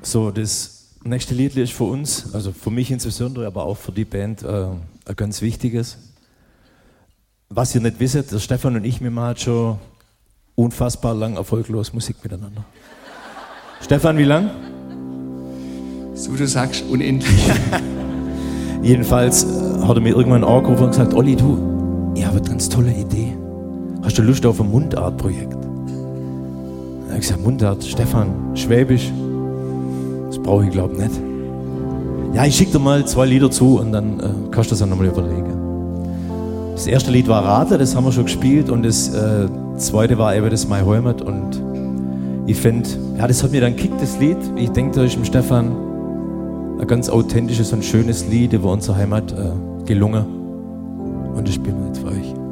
So, das nächste Lied ist für uns, also für mich insbesondere, aber auch für die Band, ein ganz wichtiges. Was ihr nicht wisst, der Stefan und ich, wir machen schon unfassbar lang erfolglos Musik miteinander. Stefan, wie lang? So du sagst, unendlich. Jedenfalls hat er mir irgendwann angerufen und gesagt, Olli, du, ich habe eine ganz tolle Idee. Hast du Lust auf ein Mundart-Projekt? Dann habe ich gesagt, Mundart, Stefan, Schwäbisch, das brauche ich glaube nicht. Ja, ich schicke dir mal 2 Lieder zu und dann kannst du das dann nochmal überlegen. Das erste Lied war Radler, das haben wir schon gespielt und das zweite war eben das My Heimat und ich finde, ja, das hat mir dann gekickt, das Lied. Ich denke, da ist dem Stefan ein ganz authentisches und schönes Lied über unsere Heimat gelungen und das spielen wir jetzt für euch.